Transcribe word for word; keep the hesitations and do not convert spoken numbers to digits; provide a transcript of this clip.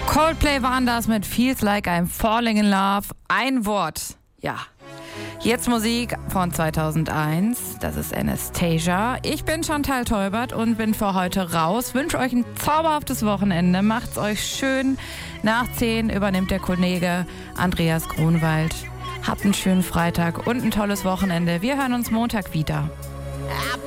Coldplay waren das mit Feels Like I'm Falling in Love. Ein Wort. Ja. Jetzt Musik von zweitausendeins. Das ist Anastasia. Ich bin Chantal Teubert und bin für heute raus. Wünsche euch ein zauberhaftes Wochenende. Macht's euch schön. Nach zehn übernimmt der Kollege Andreas Grunwald. Habt einen schönen Freitag und ein tolles Wochenende. Wir hören uns Montag wieder.